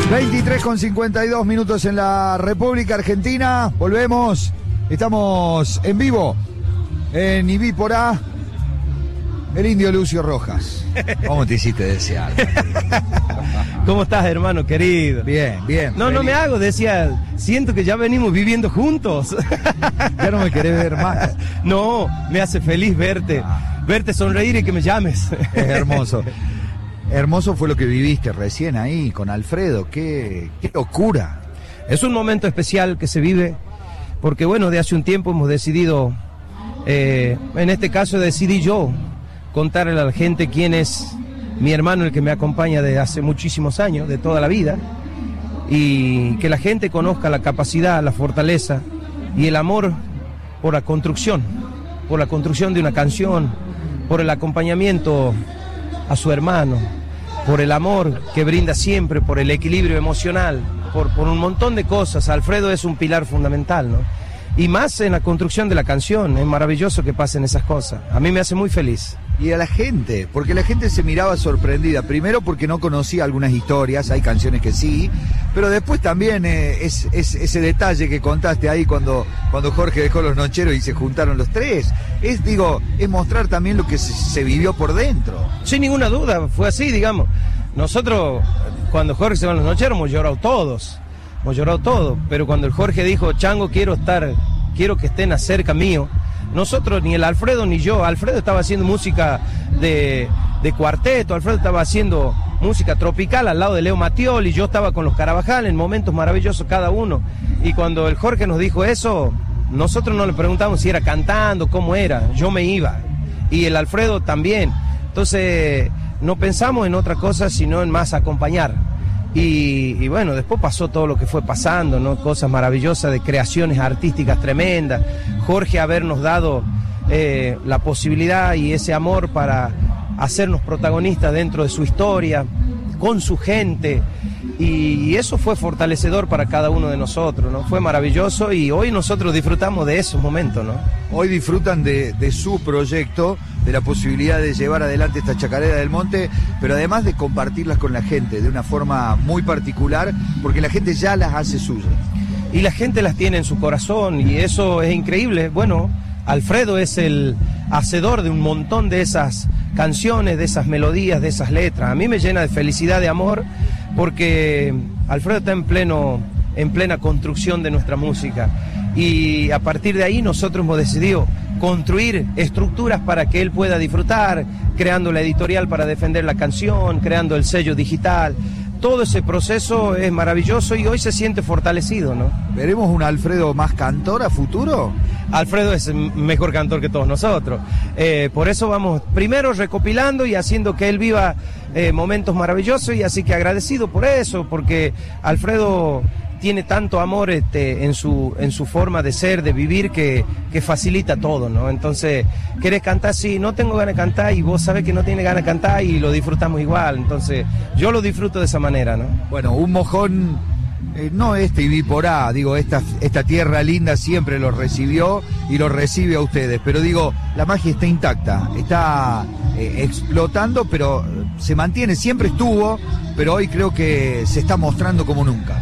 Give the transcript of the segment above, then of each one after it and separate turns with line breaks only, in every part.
23:52 en la República Argentina. Volvemos. Estamos en vivo en Ibípora. El indio Lucio Rojas. ¿Cómo te hiciste desear?
¿Cómo estás, hermano querido?
Bien, bien.
No,
feliz.
no me hago, decía, siento que ya venimos viviendo juntos.
Ya no me querés ver más.
No, me hace feliz verte sonreír y que me llames.
Es hermoso. Hermoso fue lo que viviste recién ahí con Alfredo. Qué locura.
Es un momento especial que se vive, porque bueno, de hace un tiempo hemos decidido, en este caso decidí yo, contarle a la gente quién es mi hermano, el que me acompaña desde hace muchísimos años, de toda la vida, y que la gente conozca la capacidad, la fortaleza y el amor por la construcción de una canción, por el acompañamiento a su hermano, por el amor que brinda siempre, por el equilibrio emocional, por un montón de cosas. Alfredo es un pilar fundamental, ¿no? Y más en la construcción de la canción, es maravilloso que pasen esas cosas. A mí me hace muy feliz.
Y a la gente, porque la gente se miraba sorprendida, primero porque no conocía algunas historias, hay canciones que sí, pero después también es ese detalle que contaste ahí cuando Jorge dejó Los Nocheros y se juntaron los tres, es mostrar también lo que se vivió por dentro.
Sin ninguna duda, fue así, digamos. Nosotros, cuando Jorge se va a Los Nocheros, hemos llorado todos, pero cuando el Jorge dijo, Chango, quiero que estén cerca mío, nosotros, ni el Alfredo ni yo, Alfredo estaba haciendo música de cuarteto, Alfredo estaba haciendo música tropical al lado de Leo Mattioli, yo estaba con los Carabajal en momentos maravillosos cada uno, y cuando el Jorge nos dijo eso, nosotros no le preguntamos si era cantando, cómo era, yo me iba, y el Alfredo también, entonces no pensamos en otra cosa sino en más acompañar. Y bueno, después pasó todo lo que fue pasando, ¿no? Cosas maravillosas de creaciones artísticas tremendas. Jorge habernos dado la posibilidad y ese amor para hacernos protagonistas dentro de su historia, con su gente. Y eso fue fortalecedor para cada uno de nosotros, ¿no? Fue maravilloso y hoy nosotros disfrutamos de esos momentos, ¿no?
Hoy disfrutan de su proyecto, de la posibilidad de llevar adelante esta Chacarera del Monte, pero además de compartirlas con la gente de una forma muy particular, porque la gente ya las hace suyas.
Y la gente las tiene en su corazón y eso es increíble. Bueno, Alfredo es el hacedor de un montón de esas canciones, de esas melodías, de esas letras. A mí me llena de felicidad, de amor, porque Alfredo está en plena construcción de nuestra música. Y a partir de ahí nosotros hemos decidido construir estructuras para que él pueda disfrutar, creando la editorial para defender la canción, creando el sello digital. Todo ese proceso es maravilloso y hoy se siente fortalecido, ¿no?
¿Veremos un Alfredo más cantor a futuro?
Alfredo es mejor cantor que todos nosotros. Por eso vamos primero recopilando y haciendo que él viva momentos maravillosos, y así que agradecido por eso, porque Alfredo tiene tanto amor en su forma de ser, de vivir, que facilita todo, ¿no? Entonces, ¿querés cantar? Sí, no tengo ganas de cantar, y vos sabés que no tiene ganas de cantar y lo disfrutamos igual. Entonces, yo lo disfruto de esa manera, ¿no?
Bueno, un mojón, no Ibípora, digo, esta tierra linda siempre lo recibió y lo recibe a ustedes, pero digo, la magia está intacta, está explotando, pero se mantiene, siempre estuvo, pero hoy creo que se está mostrando como nunca.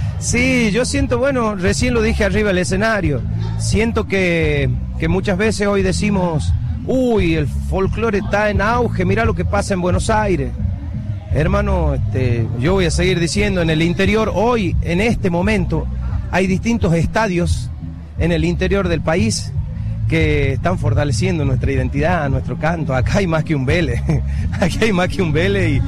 Sí, yo siento, bueno, recién lo dije arriba del escenario, siento que muchas veces hoy decimos, uy, el folclore está en auge, mirá lo que pasa en Buenos Aires. Hermano, yo voy a seguir diciendo, en el interior, hoy, en este momento, hay distintos estadios en el interior del país que están fortaleciendo nuestra identidad, nuestro canto. Acá hay más que un Vélez, aquí hay más que un Vélez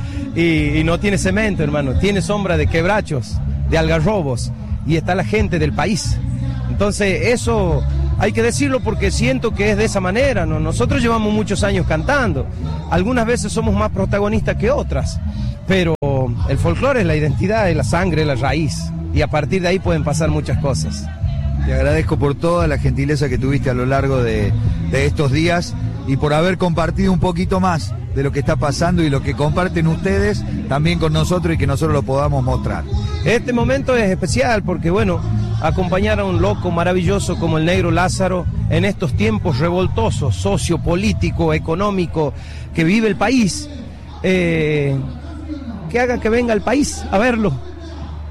y no tiene cemento, hermano, tiene sombra de quebrachos, de algarrobos, y está la gente del país. Entonces eso hay que decirlo porque siento que es de esa manera, ¿no? Nosotros llevamos muchos años cantando, algunas veces somos más protagonistas que otras, pero el folclore es la identidad, es la sangre, es la raíz, y a partir de ahí pueden pasar muchas cosas.
Te agradezco por toda la gentileza que tuviste a lo largo de estos días y por haber compartido un poquito más de lo que está pasando y lo que comparten ustedes también con nosotros y que nosotros lo podamos mostrar.
Este momento es especial porque, bueno, acompañar a un loco maravilloso como el Negro Lázaro en estos tiempos revoltosos, sociopolítico, económico, que vive el país, que haga que venga el país a verlo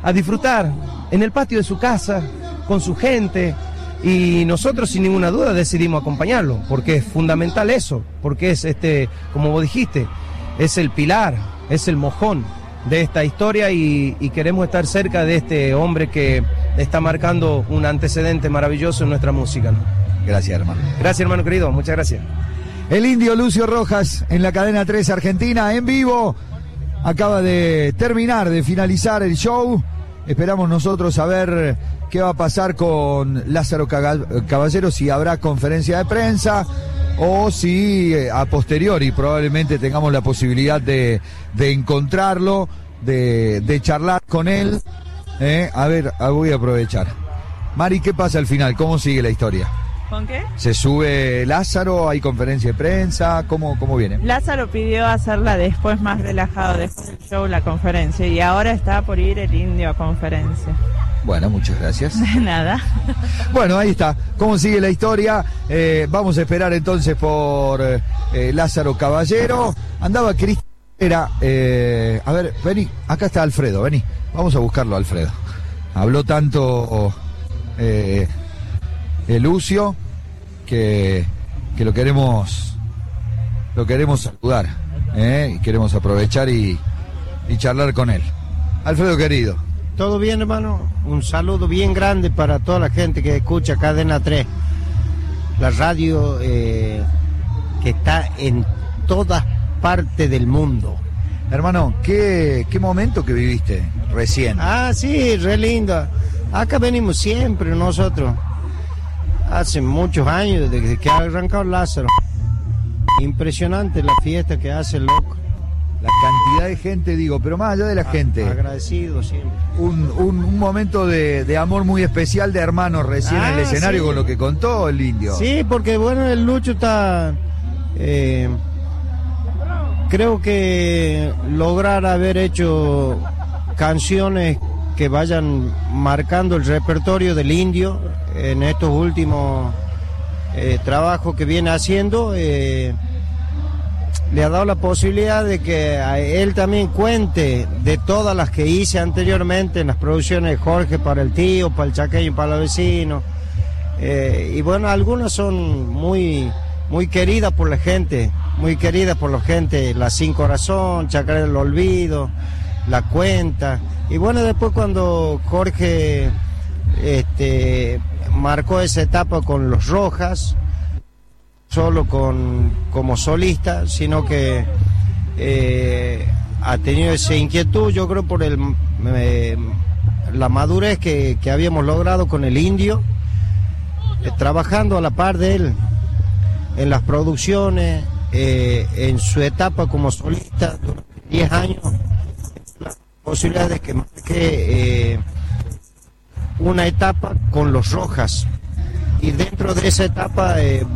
a disfrutar en el patio de su casa, con su gente, y nosotros sin ninguna duda decidimos acompañarlo, porque es fundamental eso, porque es, como vos dijiste, es el pilar, es el mojón de esta historia, y queremos estar cerca de este hombre que está marcando un antecedente maravilloso en nuestra música, ¿no?
Gracias, hermano.
Gracias, hermano querido, muchas gracias.
El Indio Lucio Rojas en la cadena 3 Argentina, en vivo. Acaba de terminar, de finalizar el show. Esperamos nosotros saber qué va a pasar con Lázaro Caballero, si habrá conferencia de prensa o si a posteriori probablemente tengamos la posibilidad de encontrarlo, de charlar con él. A ver, voy a aprovechar. Mari, ¿qué pasa al final? ¿Cómo sigue la historia?
¿Con qué?
¿Se sube Lázaro? ¿Hay conferencia de prensa? ¿Cómo viene?
Lázaro pidió hacerla después, más relajado, después del show, la conferencia, y ahora está por ir el Indio a conferencia.
Bueno, muchas gracias.
De nada.
Bueno, ahí está. ¿Cómo sigue la historia? Vamos a esperar entonces por Lázaro Caballero. Andaba Cristina. A ver, vení. Acá está Alfredo, vení. Vamos a buscarlo, Alfredo. Habló tanto Lucio que lo queremos saludar, y queremos aprovechar y charlar con él. Alfredo querido.
¿Todo bien, hermano? Un saludo bien grande para toda la gente que escucha Cadena 3, la radio que está en todas partes del mundo.
Hermano, ¿qué momento que viviste recién?
Ah, sí, re lindo. Acá venimos siempre nosotros. Hace muchos años desde que ha arrancado Lázaro. Impresionante la fiesta que hace el loco.
La cantidad de gente, digo, pero más allá de la gente.
Agradecido siempre.
Un momento de amor muy especial de hermanos recién en el escenario, sí, con lo que contó el Indio.
Sí, porque bueno, el Lucho está... creo que lograr haber hecho canciones que vayan marcando el repertorio del Indio en estos últimos trabajos que viene haciendo, le ha dado la posibilidad de que a él también cuente de todas las que hice anteriormente en las producciones de Jorge para el tío, para el chaqueño, para los vecinos, y bueno, algunas son muy queridas por la gente, La Sin Corazón, Chacarera del Olvido, La Cuenta. Y bueno, después cuando Jorge marcó esa etapa con Los Rojas, solo como solista, sino que ha tenido esa inquietud, yo creo, por la madurez que habíamos logrado con el Indio, trabajando a la par de él en las producciones, en su etapa como solista durante 10 años, la posibilidad de que marque una etapa con Los Rojas, y dentro de esa etapa,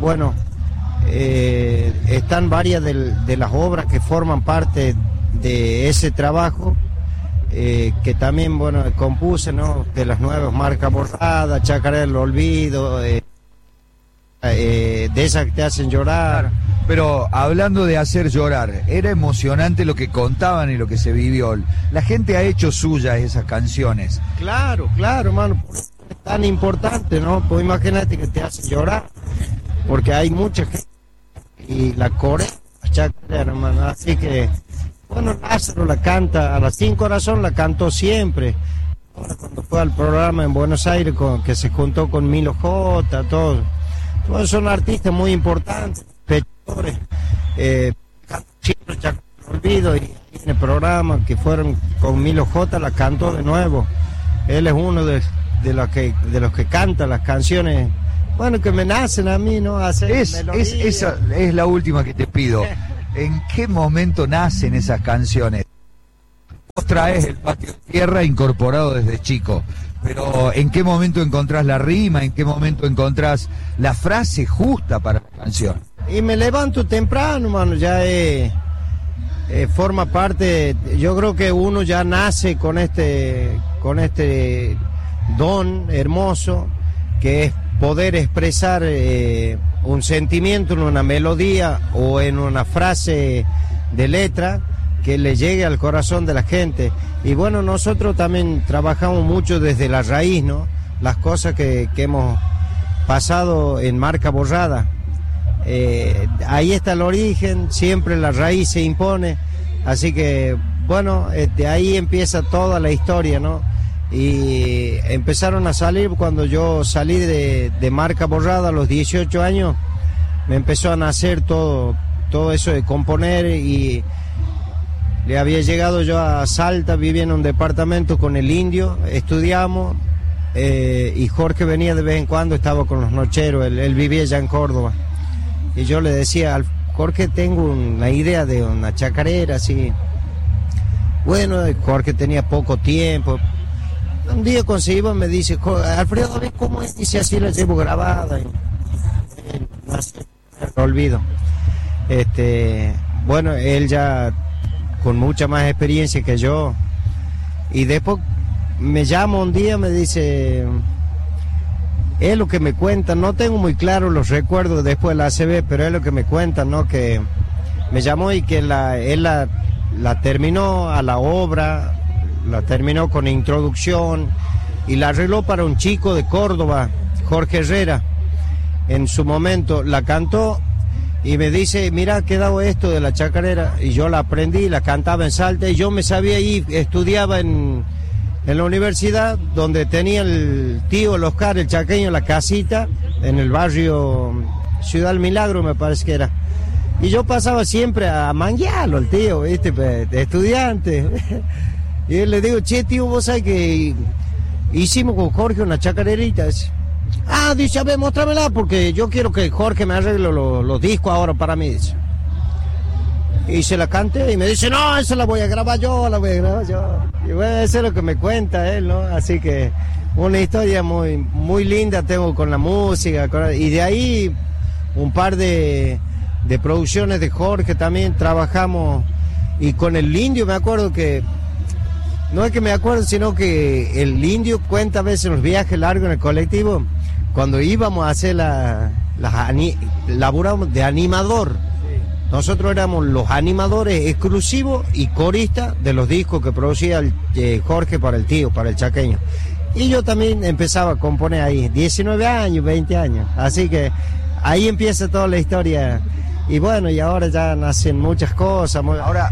están varias de las obras que forman parte de ese trabajo, que también, compuse, ¿no? De las nuevas Marca Borrada, Chacarera del Olvido, de esas que te hacen llorar.
Pero hablando de hacer llorar, era emocionante lo que contaban y lo que se vivió. La gente ha hecho suyas esas canciones.
Claro, hermano, es tan importante, ¿no? Pues imagínate que te hace llorar, porque hay mucha gente y la corea, hermano. Así que, Lázaro la canta, a La Sin Corazón la cantó siempre. Ahora, cuando fue al programa en Buenos Aires, que se juntó con Milo J, todos son artistas muy importantes, pechores, Olvido, y en el programa que fueron con Milo J la cantó de nuevo. Él es uno de los que canta las canciones, que me nacen a mí, ¿no? Esa es
la última que te pido. ¿En qué momento nacen esas canciones? Vos traes el Patio de Tierra incorporado desde chico, pero ¿en qué momento encontrás la rima? ¿En qué momento encontrás la frase justa para la canción?
Y me levanto temprano, mano, ya forma parte. Yo creo que uno ya nace con este don hermoso, que es poder expresar un sentimiento en una melodía o en una frase de letra, que le llegue al corazón de la gente. Y bueno, nosotros también trabajamos mucho desde la raíz, ¿no? Las cosas que hemos pasado en marca borrada. Ahí está el origen, siempre la raíz se impone, así que bueno, ahí empieza toda la historia, ¿no? Y empezaron a salir cuando yo salí de marca borrada a los 18 años, me empezó a nacer todo eso de componer, y le había llegado yo a Salta, vivía en un departamento con el Indio, estudiamos, y Jorge venía de vez en cuando, estaba con los nocheros, él vivía ya en Córdoba. Y yo le decía, Jorge, tengo una idea de una chacarera, así. Bueno, Jorge tenía poco tiempo. Un día conseguimos, me dice, Alfredo, a ver cómo es, dice, así la llevo grabada. No olvido. Bueno, él ya con mucha más experiencia que yo. Y después me llama un día, me dice... Es lo que me cuentan, no tengo muy claro los recuerdos después de la ACB, pero es lo que me cuentan, ¿no? Que me llamó y que él la terminó a la obra, la terminó con introducción y la arregló para un chico de Córdoba, Jorge Herrera. En su momento la cantó y me dice, mira, ha quedado esto de la chacarera, y yo la aprendí, la cantaba en Salta, y yo me sabía ahí, estudiaba en la universidad, donde tenía el tío, el Oscar, el chaqueño, la casita, en el barrio Ciudad del Milagro, me parece que era. Y yo pasaba siempre a manguearlo, el tío, ¿viste? De estudiante. Y él le digo, che, tío, vos sabés que hicimos con Jorge una chacarerita. Ah, dice, a ver, mostrámela, porque yo quiero que Jorge me arregle los discos ahora para mí, dice. Y se la canté y me dice, no, esa la voy a grabar yo. Y bueno, eso es lo que me cuenta él, ¿no? Así que una historia muy, muy linda tengo con la música. Y de ahí un par de producciones de Jorge también trabajamos. Y con el Indio me acuerdo que, no es que me acuerdo, sino que el Indio cuenta a veces los viajes largos en el colectivo, cuando íbamos a hacer laburamos de animador. Nosotros éramos los animadores exclusivos y coristas de los discos que producía Jorge para el tío, para el chaqueño. Y yo también empezaba a componer ahí, 19 años, 20 años. Así que ahí empieza toda la historia. Y bueno, y ahora ya nacen muchas cosas.
Ahora,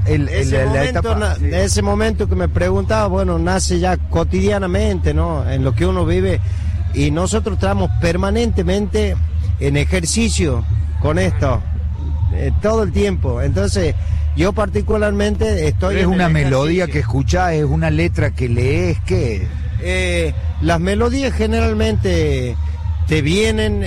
ese momento que me preguntaba, bueno, nace ya cotidianamente, ¿no? En lo que uno vive. Y nosotros estamos permanentemente en ejercicio con esto. Todo el tiempo. Entonces, yo particularmente estoy...
¿Es una melodía que escuchás? ¿Es una letra que lees? ¿Qué?
Las melodías generalmente te vienen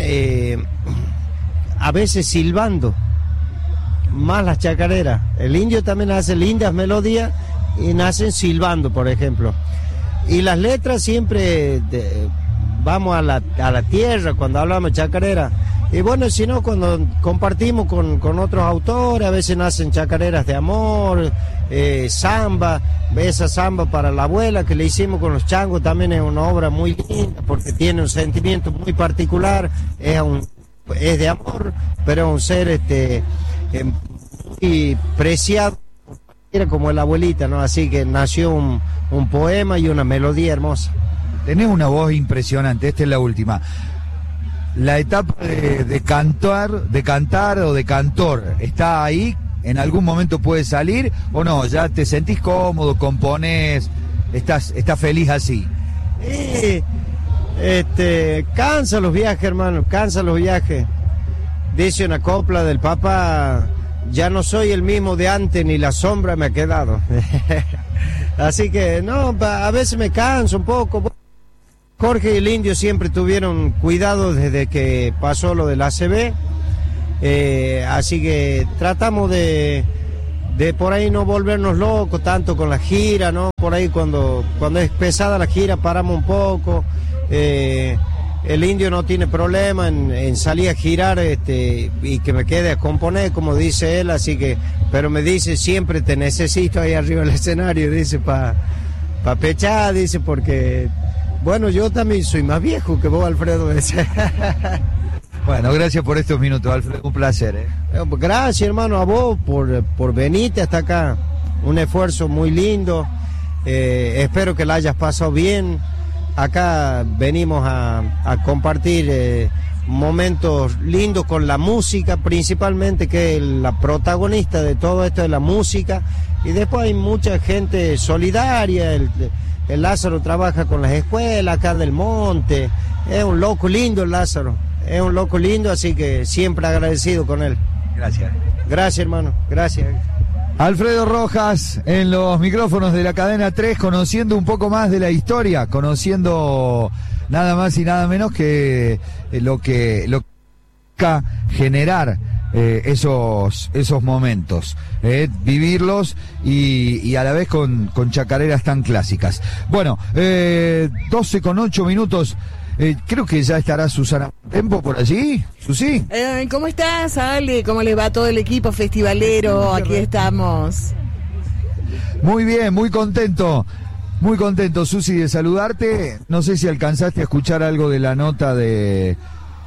a veces silbando, más las chacareras. El Indio también hace lindas melodías y nacen silbando, por ejemplo. Y las letras siempre vamos a la tierra cuando hablamos de chacarera. Y bueno, si no, cuando compartimos con otros autores, a veces nacen chacareras de amor, samba, esa samba para la abuela que le hicimos con los changos también es una obra muy linda porque tiene un sentimiento muy particular, es de amor, pero es un ser muy preciado, era como la abuelita, ¿no? Así que nació un poema y una melodía hermosa.
Tenés una voz impresionante, esta es la última. La etapa de cantar o de cantor, ¿está ahí? ¿En algún momento puede salir o no? ¿Ya te sentís cómodo, componés, estás feliz así?
Cansa los viajes, hermano, cansa los viajes. Dice una copla del Papa, ya no soy el mismo de antes, ni la sombra me ha quedado. Así que, no, a veces me canso un poco. Jorge y el Indio siempre tuvieron cuidado desde que pasó lo del ACB, así que tratamos de por ahí no volvernos locos tanto con la gira, ¿no? Por ahí cuando es pesada la gira paramos un poco. El Indio no tiene problema en salir a girar y que me quede a componer, como dice él, así que, pero me dice siempre te necesito ahí arriba del escenario, dice, para pechar, dice, porque... Bueno, yo también soy más viejo que vos, Alfredo.
Bueno, gracias por estos minutos, Alfredo. Un placer.
Gracias, hermano, a vos por venirte hasta acá. un esfuerzo muy lindo. Espero que la hayas pasado bien. Acá venimos a compartir momentos lindos con la música, principalmente, que es la protagonista de todo esto de la música. Y después hay mucha gente solidaria. El Lázaro trabaja con las escuelas acá del monte. Es un loco lindo el Lázaro. Es un loco lindo, así que siempre agradecido con él.
Gracias.
Gracias, hermano. Gracias.
Alfredo Rojas en los micrófonos de la Cadena 3, conociendo un poco más de la historia, conociendo nada más y nada menos que lo que generar esos momentos, vivirlos y a la vez con chacareras tan clásicas. Bueno, 12:08. Creo que ya estará Susana Tempo por allí. Susi.
¿Cómo estás, Ale? ¿Cómo les va todo el equipo festivalero? Aquí estamos.
Muy bien, muy contento, Susi, de saludarte. No sé si alcanzaste a escuchar algo de la nota de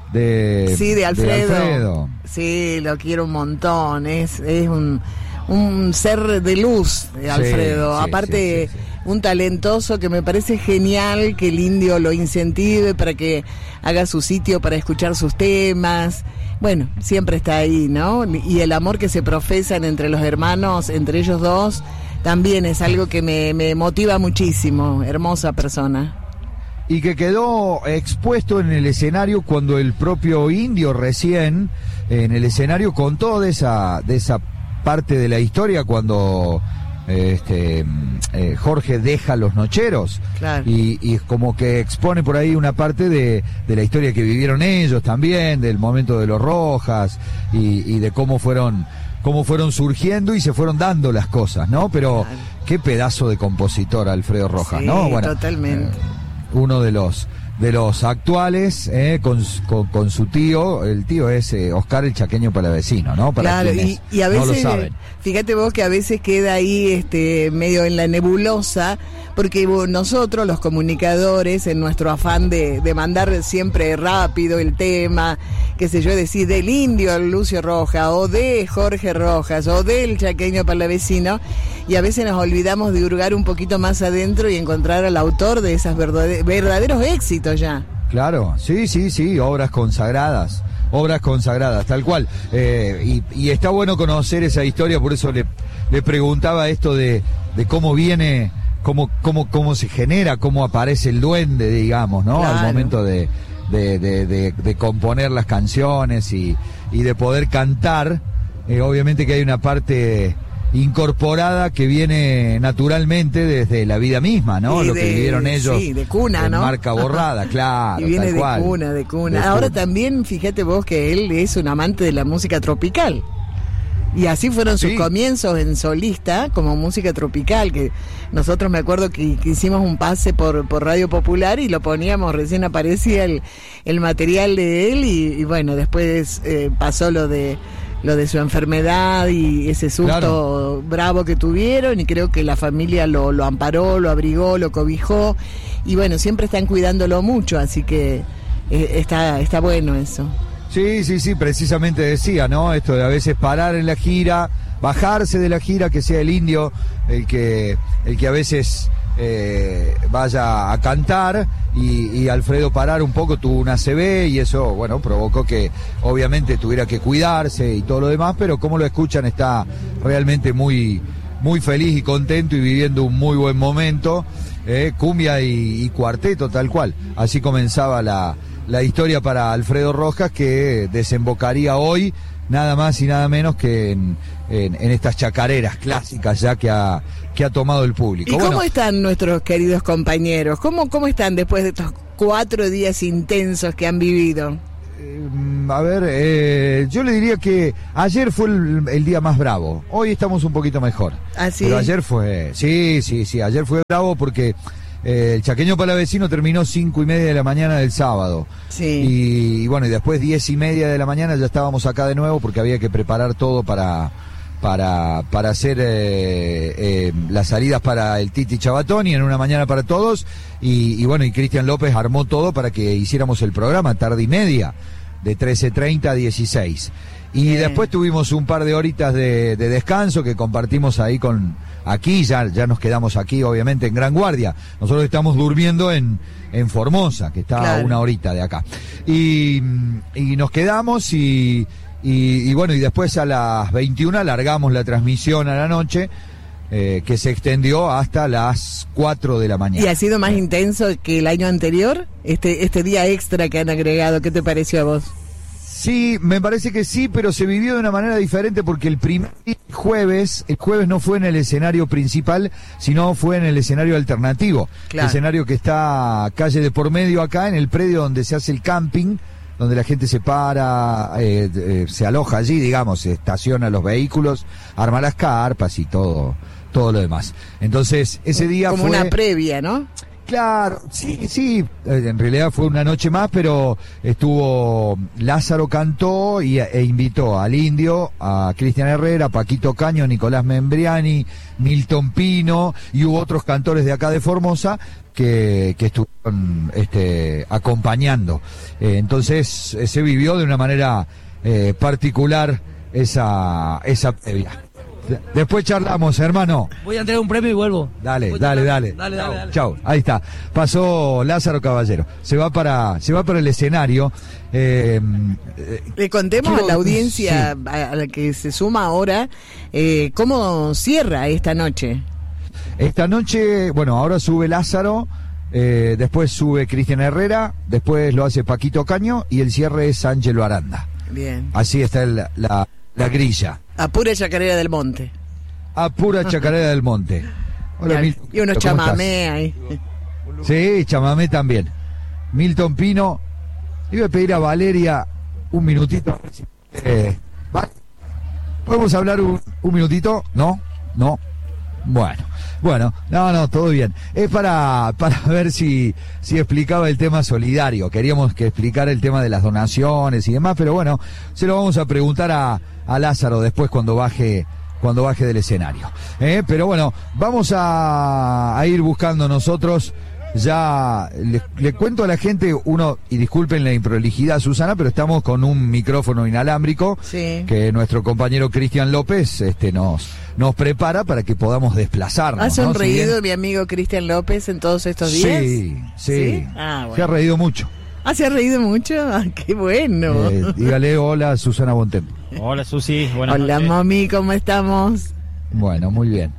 Alfredo.
Sí, lo quiero un montón. Es un ser de luz, Alfredo.
Sí,
aparte,
sí.
Un talentoso que me parece genial que el Indio lo incentive para que haga su sitio para escuchar sus temas. Bueno, siempre está ahí, ¿no? Y el amor que se profesan entre los hermanos, entre ellos dos, también es algo que me motiva muchísimo. Hermosa persona.
Y que quedó expuesto en el escenario cuando el propio Indio recién, en el escenario, contó de esa parte de la historia cuando Jorge deja Los Nocheros.
Claro.
Y como que expone por ahí una parte de la historia que vivieron ellos también, del momento de los Rojas y de cómo fueron surgiendo y se fueron dando las cosas, ¿no? Pero claro, qué pedazo de compositor Alfredo Rojas,
sí,
¿no? Bueno,
totalmente.
Uno de los actuales, con su tío. El tío es Oscar el Chaqueño Palavecino, ¿no? Para
claro, y a veces,
no lo saben.
Fíjate vos que a veces queda ahí medio en la nebulosa, porque nosotros los comunicadores, en nuestro afán de mandar siempre rápido el tema, qué sé yo, decir del Indio Lucio Rojas, o de Jorge Rojas, o del Chaqueño Palavecino, y a veces nos olvidamos de hurgar un poquito más adentro y encontrar al autor de esas verdaderos éxitos ya.
Claro, sí, obras consagradas, tal cual. Y está bueno conocer esa historia, por eso le preguntaba esto de cómo viene, cómo se genera, cómo aparece el duende, digamos, ¿no?
Claro.
Al momento de componer las canciones y de poder cantar. Obviamente que hay una parte incorporada que viene naturalmente desde la vida misma, ¿no? Lo que vivieron ellos.
Sí, de cuna, ¿no?
Marca borrada, claro.
Y viene
tal cual.
de cuna. Ahora también, fíjate vos que él es un amante de la música tropical. Y así fueron sus comienzos en solista, como música tropical, que nosotros me acuerdo que hicimos un pase por Radio Popular y lo poníamos, recién aparecía el material de él y bueno, después pasó lo de su enfermedad y ese susto claro, bravo que tuvieron, y creo que la familia lo amparó, lo abrigó, lo cobijó, y bueno, siempre están cuidándolo mucho, así que está bueno eso.
Sí, precisamente decía, ¿no? Esto de a veces parar en la gira, bajarse de la gira, que sea el Indio el que a veces vaya a cantar y Alfredo parar un poco, tuvo una ACV y eso, bueno, provocó que obviamente tuviera que cuidarse y todo lo demás, pero como lo escuchan está realmente muy, muy feliz y contento y viviendo un muy buen momento, cumbia y cuarteto tal cual. Así comenzaba la historia para Alfredo Rojas, que desembocaría hoy nada más y nada menos que en estas chacareras clásicas ya que ha tomado el público.
¿Y cómo están nuestros queridos compañeros? ¿Cómo están después de estos 4 días intensos que han vivido?
A ver, yo le diría que ayer fue el día más bravo. Hoy estamos un poquito mejor.
¿Ah, sí?
Pero ayer fue... Sí, ayer fue bravo porque... el Chaqueño Palavecino terminó 5:30 de la mañana del sábado.
Sí.
Y bueno, y después 10:30 de la mañana ya estábamos acá de nuevo porque había que preparar todo para hacer las salidas para el Titi Chabatoni en una mañana para todos. Y bueno, y Cristian López armó todo para que hiciéramos el programa 1:30, de 13:30 a 16. Y después tuvimos un par de horitas de descanso que compartimos ahí con aquí, ya nos quedamos aquí, obviamente, en Gran Guardia. Nosotros estamos durmiendo en Formosa, que está
Claro.
a una horita de acá. Y nos quedamos y bueno, y después a las 21 largamos la transmisión a la noche, que se extendió hasta las 4 de la mañana.
¿Y ha sido más intenso que el año anterior? Este día extra que han agregado, ¿qué te pareció a vos?
Sí, me parece que sí, pero se vivió de una manera diferente porque el jueves no fue en el escenario principal, sino fue en el escenario alternativo.
Claro.
El escenario que está calle de por medio acá, en el predio donde se hace el camping, donde la gente se para, se aloja allí, digamos, se estaciona los vehículos, arma las carpas y todo lo demás. Entonces, ese día
como
fue...
una previa, ¿no?
Claro, sí, en realidad fue una noche más, pero estuvo, Lázaro cantó e invitó al Indio, a Cristian Herrera, Paquito Caño, Nicolás Membriani, Milton Pino, y hubo otros cantores de acá de Formosa que estuvieron acompañando. Entonces se vivió de una manera particular esa previa. Después charlamos, hermano.
Voy a entregar un premio y vuelvo.
Dale.
Dale.
Chau. Ahí está. Pasó Lázaro Caballero. Se va para el escenario.
Le contemos a la audiencia,
sí,
a la que se suma ahora, cómo cierra esta noche.
Esta noche, bueno, ahora sube Lázaro, después sube Cristian Herrera, después lo hace Paquito Caño y el cierre es Ángelo Aranda.
Bien.
Así está la grilla.
A pura chacarera del monte.
A pura chacarera del monte. Hola, Milton.
Y unos
¿Cómo
chamamé
estás?
ahí.
Sí, chamamé también. Milton Pino. Le iba a pedir a Valeria un minutito. ¿Vale? ¿Podemos hablar un minutito? ¿No? Bueno, no, todo bien. Es para ver si explicaba el tema solidario. Queríamos que explicara el tema de las donaciones y demás, pero bueno, se lo vamos a preguntar a Lázaro después cuando baje del escenario. Pero bueno, vamos a ir buscando nosotros. Ya le cuento a la gente, y disculpen la improlijidad, Susana, pero estamos con un micrófono inalámbrico,
Sí.
que nuestro compañero Cristian López nos prepara para que podamos desplazarnos.
¿Ha sonreído
¿no? Si
mi amigo Cristian López en todos estos días?
Sí.
Ah, bueno.
Se ha reído mucho.
¿Ah, se ha reído mucho? Ah, qué bueno.
Dígale hola a Susana Bontempo.
Hola, Susi. Buenas
Hola,
noches.
mami, ¿cómo estamos?
Bueno, muy bien.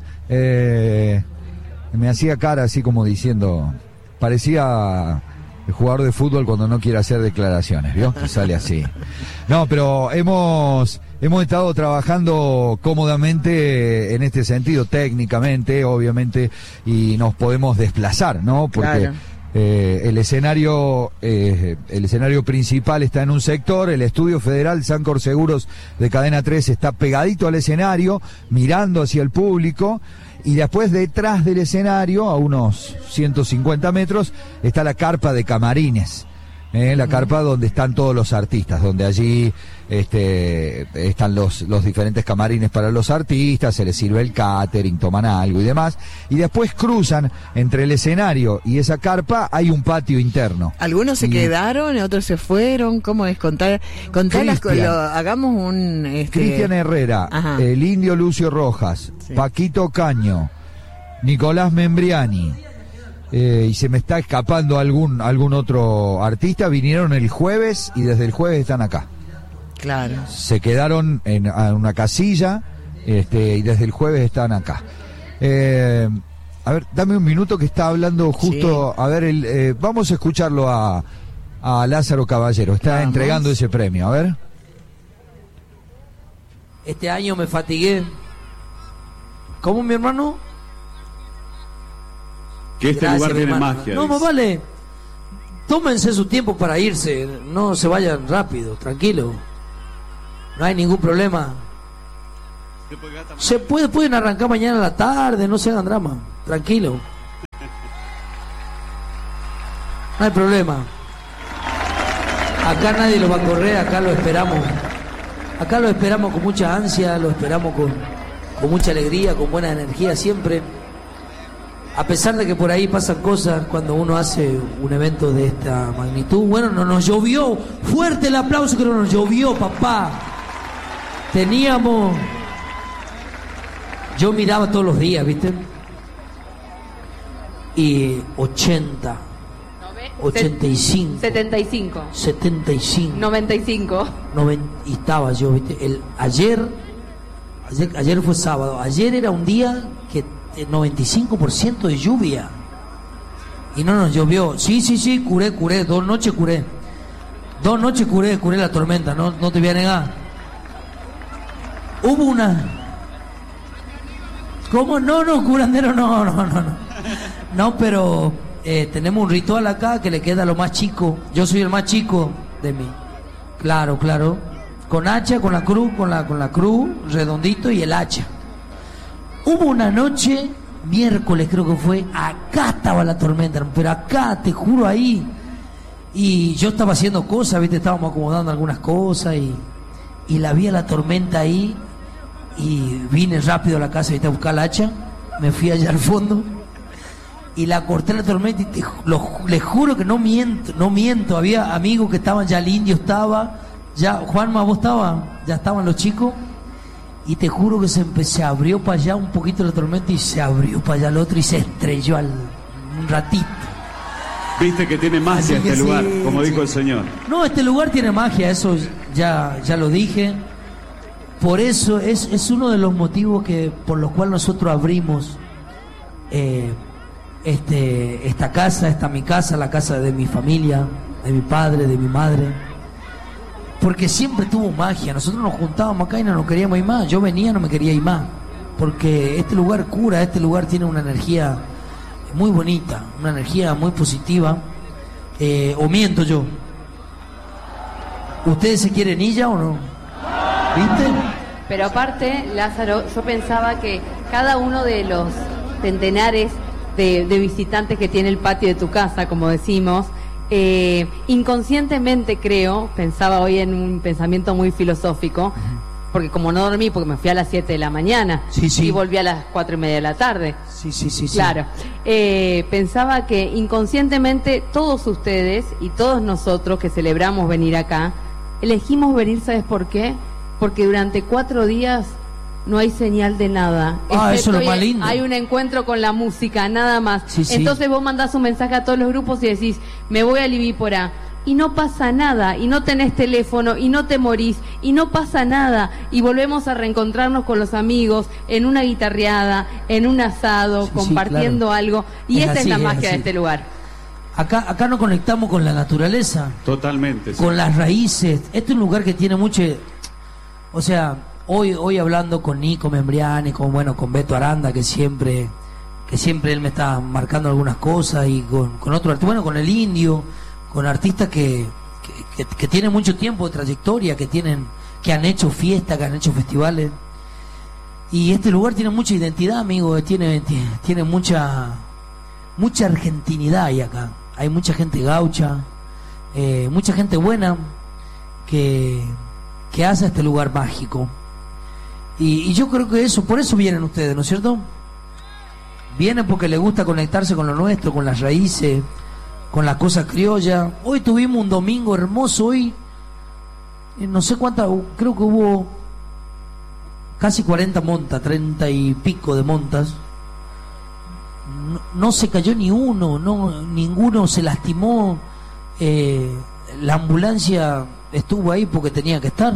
Me hacía cara así como diciendo, parecía el jugador de fútbol cuando no quiere hacer declaraciones, ¿vio? Que sale así. No, pero hemos estado trabajando cómodamente en este sentido, técnicamente, obviamente, y nos podemos desplazar, ¿no? Porque
Claro.
el escenario principal está en un sector, el estudio federal Sancor Seguros de Cadena 3 está pegadito al escenario, mirando hacia el público, y después detrás del escenario, a unos 150 metros, está la carpa de camarines. La carpa donde están todos los artistas, donde allí están los diferentes camarines para los artistas, se les sirve el catering, toman algo y demás, y después cruzan entre el escenario y esa carpa, hay un patio interno.
Algunos se quedaron, otros se fueron. ¿Cómo es? Contar
Cristian.
hagamos un...
Cristian Herrera,
Ajá.
el Indio Lucio Rojas,
Sí.
Paquito Caño, Nicolás Membriani, y se me está escapando algún otro artista, vinieron el jueves y desde el jueves están acá.
Claro.
Se quedaron en una casilla, y desde el jueves están acá. A ver, dame un minuto que está hablando justo,
Sí.
a ver, vamos a escucharlo a Lázaro Caballero, está
Vamos.
entregando ese premio, a ver.
Este año me fatigué. ¿Cómo, mi hermano?
Que este
Gracias,
lugar
mi
tiene
hermano.
magia.
No,
dice.
más vale. Tómense su tiempo para irse. No se vayan rápido, tranquilo. No hay ningún problema. Pueden arrancar mañana a la tarde, no se hagan drama. Tranquilo. No hay problema. Acá nadie lo va a correr, acá lo esperamos. Acá lo esperamos con mucha ansia, lo esperamos con mucha alegría, con buena energía siempre. A pesar de que por ahí pasan cosas cuando uno hace un evento de esta magnitud. Bueno, no nos llovió. Fuerte el aplauso que no nos llovió, papá. Yo miraba todos los días, ¿viste? Y 80, 85,
75,
75,
95.
Y estaba yo, ¿viste? Ayer fue sábado. Ayer era un día que 95% de lluvia. Y no nos llovió. Sí, curé. 2 noches curé. 2 noches curé la tormenta, no te voy a negar. Hubo una... ¿Cómo? No, curandero, no. No, pero tenemos un ritual acá que le queda a lo más chico. Yo soy el más chico de mí. Claro. Con hacha, con la cruz, redondito y el hacha. Hubo una noche, miércoles creo que fue, acá estaba la tormenta, pero acá, te juro, ahí. Y yo estaba haciendo cosas, ¿viste? Estábamos acomodando algunas cosas y la vi a la tormenta ahí. Y vine rápido a la casa, ¿viste? A buscar la hacha. Me fui allá al fondo y la corté la tormenta y les juro que no miento. Había amigos que estaban ya, el indio estaba, ya, Juanma, vos estabas, ya estaban los chicos. Y te juro que se abrió para allá un poquito la tormenta y se abrió para allá el otro y se estrelló un ratito.
Viste que tiene magia este lugar,
sí,
como dijo el señor.
No, este lugar tiene magia, eso ya lo dije. Por eso es uno de los motivos por los cuales nosotros abrimos esta casa, mi casa, la casa de mi familia, de mi padre, de mi madre. Porque siempre tuvo magia. Nosotros nos juntábamos acá y no nos queríamos ir más. Yo venía, no me quería ir más. Porque este lugar cura, este lugar tiene una energía muy bonita, una energía muy positiva. ¿O miento yo? ¿Ustedes se quieren ir ya o no? ¿Viste?
Pero aparte, Lázaro, yo pensaba que cada uno de los centenares de visitantes que tiene el patio de tu casa, como decimos, inconscientemente pensaba hoy en un pensamiento muy filosófico, porque como no dormí, porque me fui a las 7 de la mañana y volví a las 4:30 de la tarde.
Sí.
Claro. Pensaba que inconscientemente todos ustedes y todos nosotros que celebramos venir acá, elegimos venir, ¿sabes por qué? Porque durante 4 días no hay señal de nada.
Eso es lo más lindo.
Hay un encuentro con la música, nada más. Entonces vos mandás un mensaje a todos los grupos y decís, me voy a Libípora. Y no pasa nada, y no tenés teléfono, y no te morís, y no pasa nada. Y volvemos a reencontrarnos con los amigos en una guitarreada, en un asado, compartiendo claro. algo. Y esa es la magia de este lugar.
Acá nos conectamos con la naturaleza.
Totalmente.
Con las raíces. Este es un lugar que tiene mucho... O sea, hoy hablando con Nico Membriani, con Beto Aranda, que siempre él me está marcando algunas cosas, y con otro artista, con el indio, con artistas que tienen mucho tiempo de trayectoria, que han hecho fiestas, que han hecho festivales. Y este lugar tiene mucha identidad, amigo, tiene mucha argentinidad ahí acá. Hay mucha gente gaucha, mucha gente buena que hace este lugar mágico. Y yo creo que por eso vienen ustedes, ¿no es cierto? Vienen porque les gusta conectarse con lo nuestro, con las raíces, con las cosas criollas. Hoy tuvimos un domingo hermoso, hoy no sé cuántas, creo que hubo casi 40 montas, 30 y pico de montas. No se cayó ni uno, ninguno se lastimó. La ambulancia estuvo ahí porque tenía que estar.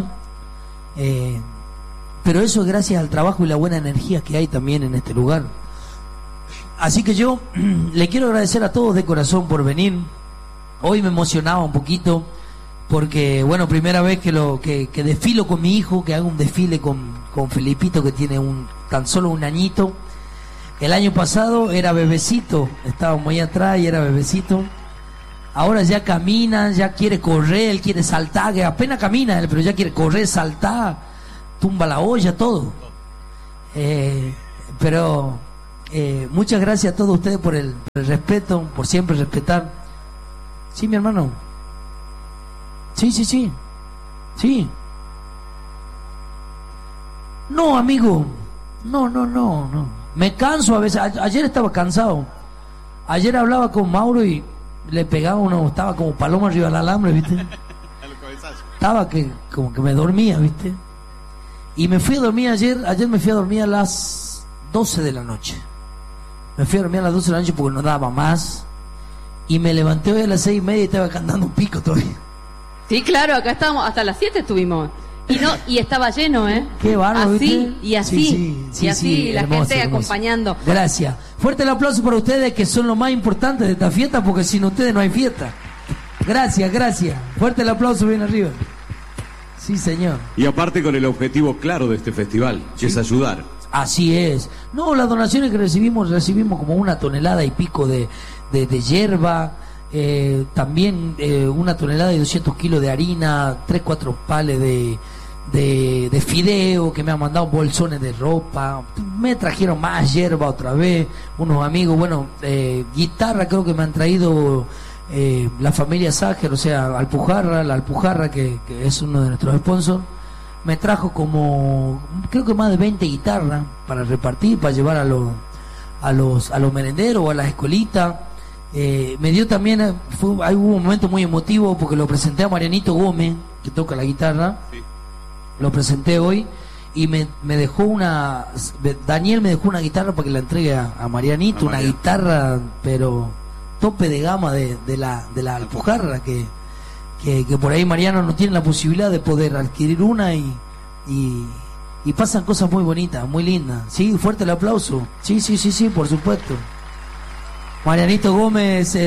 Pero eso es gracias al trabajo y la buena energía que hay también en este lugar. Así que yo le quiero agradecer a todos de corazón por venir. Hoy me emocionaba un poquito porque, primera vez que desfilo con mi hijo, que hago un desfile con Felipito, que tiene tan solo un añito. El año pasado era bebecito, estaba muy atrás y era bebecito. Ahora ya camina, ya quiere correr, él quiere saltar, que apenas camina él, pero ya quiere correr, saltar, tumba la olla, todo. Pero muchas gracias a todos ustedes por el respeto, por siempre respetar. Sí, mi hermano. Sí. No, amigo. No. Me canso a veces. Ayer estaba cansado. Ayer hablaba con Mauro y le pegaba estaba como paloma arriba del alambre, ¿viste? Estaba como que me dormía, ¿viste? Y me fui a dormir ayer me fui a dormir a las 12 de la noche. Me fui a dormir a las 12 de la noche porque no daba más. Y me levanté hoy a las 6:30 y estaba cantando un pico todavía.
Sí, claro, acá estábamos, hasta las 7 estuvimos. Y estaba lleno, ¿eh?
Qué bárbaro,
así,
¿viste?
y así,
sí,
y así, la
hermoso,
gente
hermoso.
acompañando.
Gracias. Fuerte el aplauso para ustedes, que son lo más importante de esta fiesta, porque sin ustedes no hay fiesta. Gracias, gracias. Fuerte el aplauso bien arriba. Sí, señor.
Y aparte con el objetivo claro de este festival, que es ayudar.
Así es. No, las donaciones que recibimos como 1 tonelada y pico de hierba, también 1 tonelada y 200 kilos de harina, 3-4 pales de fideo, que me han mandado bolsones de ropa, me trajeron más hierba otra vez, unos amigos, bueno, guitarra creo que me han traído la familia Ságer, o sea, la Alpujarra que es uno de nuestros sponsors, me trajo como, creo que más de 20 guitarras para repartir, para llevar a los merenderos o a las escuelitas. Me dio también, hubo un momento muy emotivo porque lo presenté a Marianito Gómez, que toca la guitarra. Sí. Lo presenté hoy y me dejó Daniel me dejó una guitarra para que la entregue a Marianito, una guitarra pero tope de gama de la Alpujarra, que por ahí Mariano no tiene la posibilidad de poder adquirir una y pasan cosas muy bonitas, muy lindas. Sí, fuerte el aplauso. Sí, por supuesto. Marianito Gómez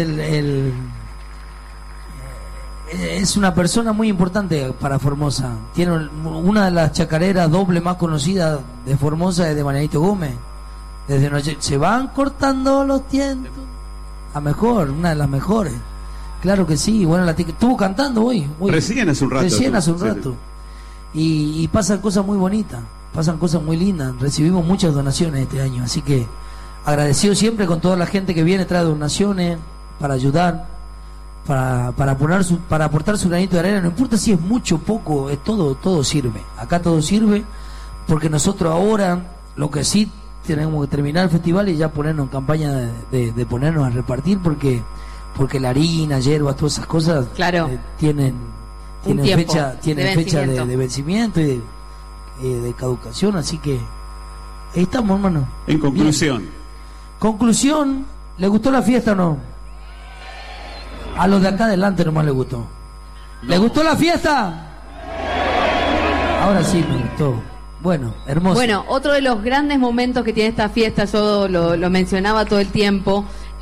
es una persona muy importante para Formosa. Tiene una de las chacareras doble más conocidas de Formosa, es de Marianito Gómez. Desde noche se van cortando los tiempos. La mejor, una de las mejores. Claro que sí. Bueno, estuvo cantando hoy.
Recién hace un rato.
Sí. Y pasan cosas muy bonitas, pasan cosas muy lindas. Recibimos muchas donaciones este año, así que agradecido siempre con toda la gente que viene, trae donaciones para ayudar, para aportar su granito de arena. No importa si es mucho o poco, es todo sirve. Acá todo sirve, porque nosotros ahora lo que sí tenemos que terminar el festival y ya ponernos en campaña de ponernos a repartir, porque la harina, hierba, todas esas cosas, claro, tienen fecha de vencimiento y de caducación, así que ahí estamos, hermano.
En conclusión.
Conclusión, ¿le gustó la fiesta o no? A los de acá adelante nomás le gustó. No. ¿Le gustó la fiesta? Ahora sí me gustó. Bueno, hermoso.
Bueno, otro de los grandes momentos que tiene esta fiesta, yo lo mencionaba todo el tiempo,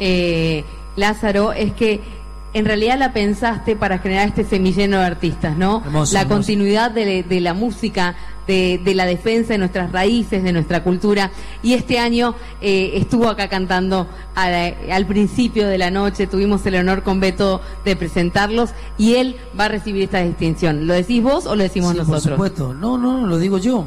Lázaro, es que en realidad la pensaste para generar este semillero de artistas, ¿no?
Hermoso,
la
hermoso.
Continuidad de la música, de la defensa de nuestras raíces, de nuestra cultura. Y este año estuvo acá cantando al principio de la noche. Tuvimos el honor con Beto de presentarlos y él va a recibir esta distinción. ¿Lo decís vos o lo decimos nosotros?
Por supuesto. No, lo digo yo.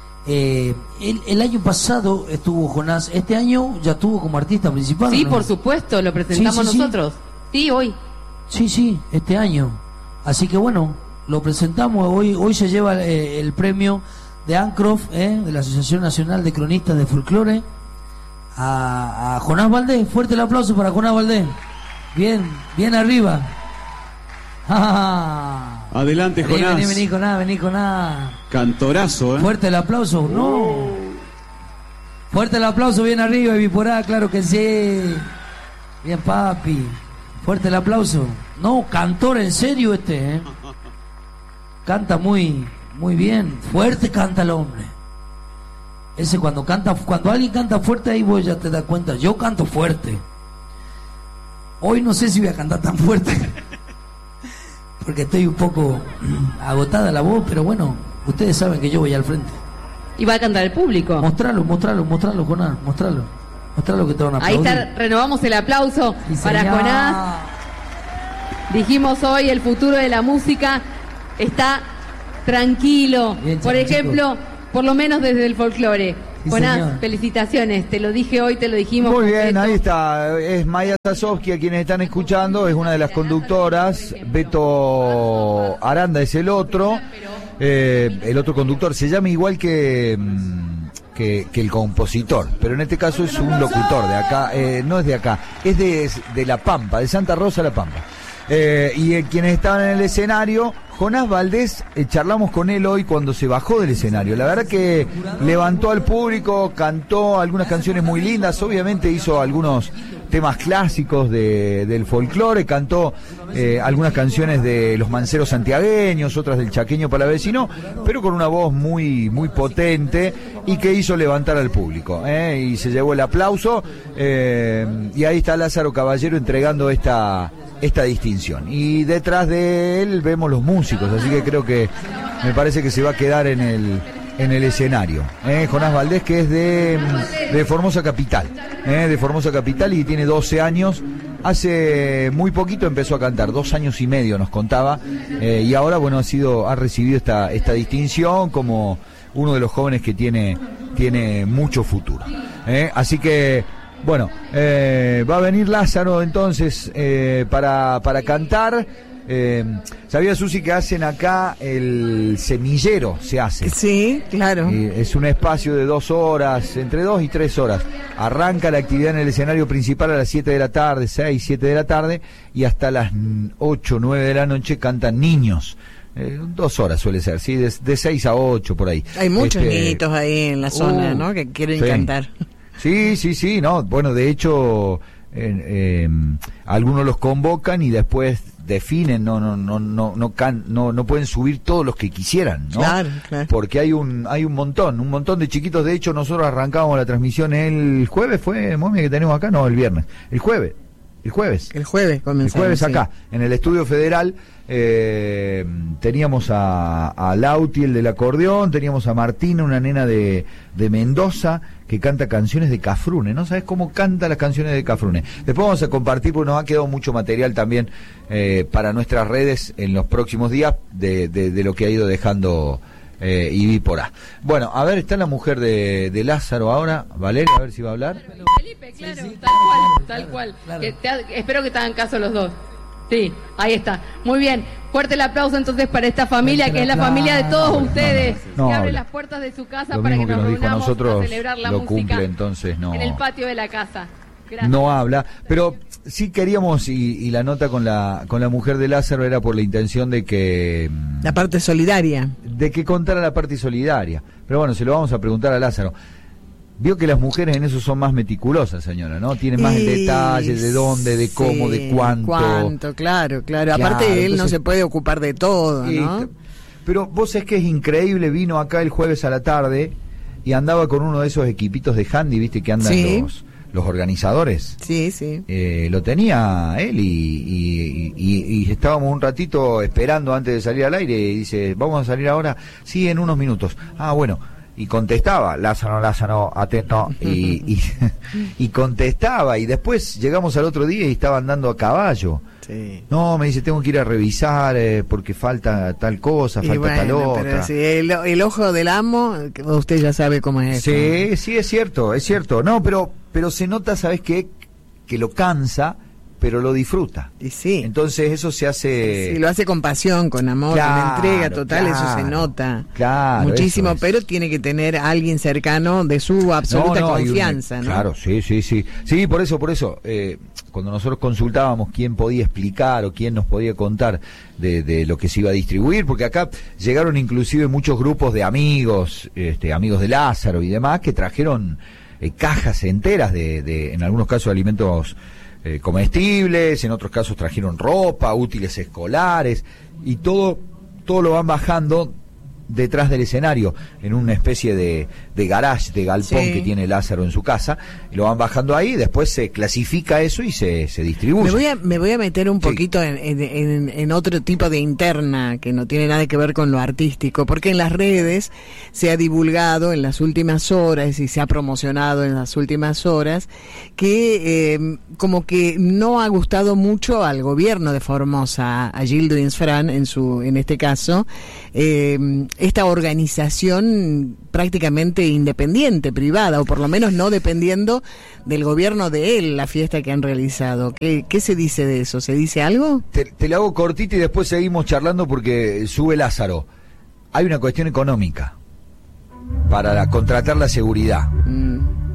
El año pasado estuvo Jonás, este año ya estuvo como artista principal.
Sí,
¿no?
por supuesto, lo presentamos nosotros. Sí, hoy.
Sí, este año. Así que bueno, lo presentamos. Hoy se lleva el premio de Ancroft, de la Asociación Nacional de Cronistas de Folclore, a Jonás Valdés. Fuerte el aplauso para Jonás Valdés. Bien arriba.
Adelante, Jonás.
Vení, Jonás.
Cantorazo,
Fuerte el aplauso, no. Fuerte el aplauso, bien arriba, Biporá, claro que sí. Bien, papi. Fuerte el aplauso. No, cantor en serio Canta muy bien. Fuerte canta el hombre. Ese cuando alguien canta fuerte, ahí vos ya te das cuenta. Yo canto fuerte. Hoy no sé si voy a cantar tan fuerte. Porque estoy un poco agotada la voz, pero bueno, ustedes saben que yo voy al frente.
Y va a cantar el público.
Mostralo, Jonás, mostralo que te van a aplaudir.
Ahí está, renovamos el aplauso para Jonás. Dijimos hoy, el futuro de la música está tranquilo. Bien, por ejemplo, chicos, por lo menos desde el folclore. Sí, Jonás, señor. Felicitaciones, te lo dije hoy, te lo dijimos.
Muy bien, ahí está, es Maya Sasovsky a quienes están escuchando, es una de las conductoras, Beto Aranda es el otro conductor, se llama igual que el compositor, pero en este caso es un locutor de acá, no es de acá, es de La Pampa, de Santa Rosa La Pampa. Y quienes estaban en el escenario, Jonás Valdés, charlamos con él hoy cuando se bajó del escenario. La verdad que levantó al público, cantó algunas canciones muy lindas, obviamente hizo algunos temas clásicos del folclore, cantó algunas canciones de los manceros santiagueños, otras del chaqueño palavecino, pero con una voz muy, muy potente y que hizo levantar al público, y se llevó el aplauso, y ahí está Lázaro Caballero entregando esta distinción. Y detrás de él vemos los músicos, así que creo que me parece que se va a quedar en el escenario. Jonás Valdés, que es de Formosa Capital, de Formosa Capital, y tiene 12 años. Hace muy poquito empezó a cantar, 2 años y medio nos contaba, y ahora, bueno, ha recibido esta distinción como uno de los jóvenes que tiene mucho futuro. Así que, bueno, va a venir Lázaro entonces para cantar. ¿Sabía, Susi, que hacen acá el semillero? Se hace.
Sí, claro.
Es un espacio de 2 horas, entre 2 y 3 horas. Arranca la actividad en el escenario principal a las 7 de la tarde, 6, 7 de la tarde, y hasta las 8, 9 de la noche cantan niños. 2 horas suele ser, ¿sí? De 6 a 8 por ahí.
Hay muchos niñitos ahí en la zona, ¿no? Que quieren cantar.
Sí, no. Bueno, de hecho, algunos los convocan y después definen, no pueden subir todos los que quisieran, ¿no? Claro. Porque hay un montón de chiquitos. De hecho, nosotros arrancábamos la transmisión el jueves, ¿fue, Momia, que tenemos acá? No, el viernes. El jueves comenzamos, acá, en el Estudio Federal. Teníamos a Lauti, el del acordeón, teníamos a Martina, una nena de Mendoza, que canta canciones de Cafrune. No sabes cómo canta las canciones de Cafrune. Después vamos a compartir, porque nos ha quedado mucho material también para nuestras redes en los próximos días de lo que ha ido dejando Ibi por A. Bueno, a ver, está la mujer de Lázaro ahora, Valeria, a ver si va a hablar.
Felipe, claro, sí. Tal cual. Claro. Espero que te hagan caso los dos. Sí, ahí está. Muy bien. Fuerte el aplauso entonces para esta familia, que es la familia de todos ustedes, que abre las puertas de su casa para que nos reunamos a celebrar la música cumple, entonces no, en el patio de la casa. Gracias.
No habla, pero sí queríamos, y la nota con la mujer de Lázaro era por la intención de que...
La parte solidaria.
De que contara la parte solidaria. Pero bueno, se lo vamos a preguntar a Lázaro. Vio que las mujeres en eso son más meticulosas, señora, ¿no? Tienen más el detalle de dónde, de cómo, de cuánto.
Claro. Aparte, él entonces, no se puede ocupar de todo, ¿no?
Pero vos sabés que es increíble, vino acá el jueves a la tarde y andaba con uno de esos equipitos de handy, ¿viste? Que andan los organizadores.
Sí.
Lo tenía él y estábamos un ratito esperando antes de salir al aire y dice, ¿vamos a salir ahora? Sí, en unos minutos. Ah, bueno. Y contestaba, Lázaro, atento, y contestaba, y después llegamos al otro día y estaba andando a caballo. Sí. No, me dice, tengo que ir a revisar porque falta tal cosa, falta tal otra.
Pero sí, el ojo del amo, usted ya sabe cómo es.
Sí, es cierto. No, pero se nota, ¿sabes qué? Que lo cansa, pero lo disfruta.
Y sí.
Entonces eso se hace...
Sí, lo hace con pasión, con amor, con entrega total, eso se nota.
Claro.
Muchísimo, pero tiene que tener a alguien cercano de su absoluta confianza, ¿no?
Claro, sí. Sí, por eso, cuando nosotros consultábamos quién podía explicar o quién nos podía contar de lo que se iba a distribuir, porque acá llegaron inclusive muchos grupos de amigos, amigos de Lázaro y demás, que trajeron cajas enteras de en algunos casos, alimentos comestibles, en otros casos trajeron ropa, útiles escolares, y todo lo van bajando detrás del escenario, en una especie de garage, de galpón que tiene Lázaro en su casa, y lo van bajando ahí, después se clasifica eso y se distribuye.
Me voy a meter un poquito en otro tipo de interna, que no tiene nada que ver con lo artístico, porque en las redes se ha divulgado en las últimas horas y se ha promocionado en las últimas horas que como que no ha gustado mucho al gobierno de Formosa, a Gildo Insfrán en este caso, esta organización prácticamente independiente, privada, o por lo menos no dependiendo del gobierno de él, la fiesta que han realizado. ¿Qué se dice de eso? ¿Se dice algo?
Te la hago cortita y después seguimos charlando porque sube Lázaro. Hay una cuestión económica para contratar la seguridad.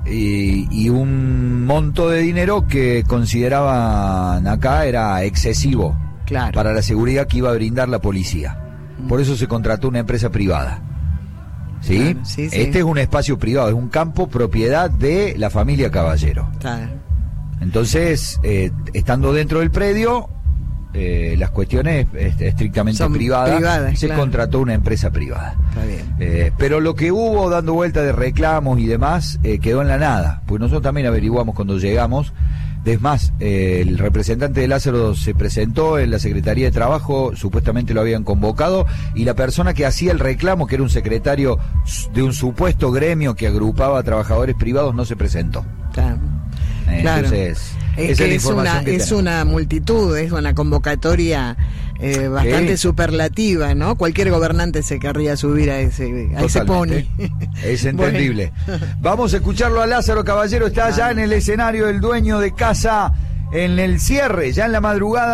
y un monto de dinero que consideraban acá era excesivo para la seguridad que iba a brindar la policía. Por eso se contrató una empresa privada. ¿Sí?
Claro, sí.
Este es un espacio privado, es un campo propiedad de la familia Caballero.
Claro.
Entonces, estando dentro del predio, las cuestiones estrictamente
son privadas,
se contrató una empresa privada.
Está bien.
Pero lo que hubo dando vuelta de reclamos y demás quedó en la nada, pues nosotros también averiguamos cuando llegamos. Es más, el representante de Lázaro se presentó en la Secretaría de Trabajo, supuestamente lo habían convocado, y la persona que hacía el reclamo, que era un secretario de un supuesto gremio que agrupaba a trabajadores privados, no se presentó.
Claro.
Entonces,
es que es una multitud, es una convocatoria bastante superlativa, ¿no? Cualquier gobernante se querría subir a ese pony.
Es entendible. Bueno. Vamos a escucharlo a Lázaro Caballero, está ya en el escenario, el dueño de casa, en el cierre, ya en la madrugada